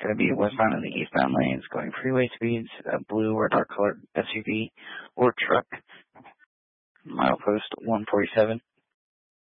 going to be westbound in the eastbound lanes, going freeway speeds, blue or dark colored SUV or truck. Milepost 147.